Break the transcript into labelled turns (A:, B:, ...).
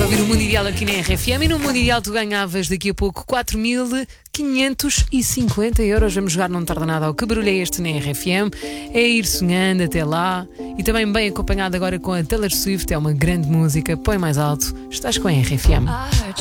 A: ouvir o Mundo Ideal aqui na RFM e no Mundo Ideal tu ganhavas daqui a pouco 4.550 euros. Vamos jogar Não Tarda Nada ao Que Barulho é Este na RFM. É ir sonhando até lá e também bem acompanhado agora com a Taylor Swift. É uma grande música, põe mais alto, estás com a RFM.